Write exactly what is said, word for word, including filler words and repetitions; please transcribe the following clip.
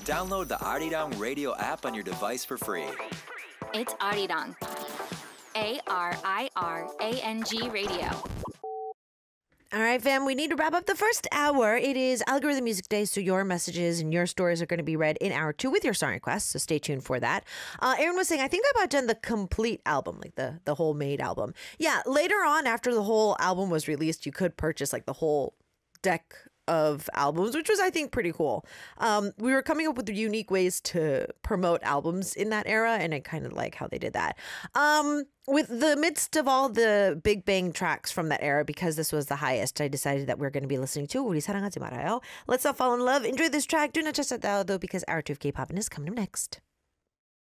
Download the Arirang radio app on your device for free. It's Arirang. A R I R A N G Radio. All right, fam, we need to wrap up the first hour. It is Algorithm Music Day, so your messages and your stories are going to be read in hour two with your song requests, so stay tuned for that. Uh, Aaron was saying, I think I bought done the complete album, like the, the whole made album. Yeah, later on, after the whole album was released, you could purchase like the whole deck of albums, which was, I think, pretty cool. Um, we were coming up with unique ways to promote albums in that era, and I kind of like how they did that. Um, with the midst of all the Big Bang tracks from that era, because this was the highest, I decided that we're going to be listening to 우리 사랑하지 말아요. Let's Not Fall in Love. Enjoy this track. Do not just though, because hour two of K-pop is coming up next.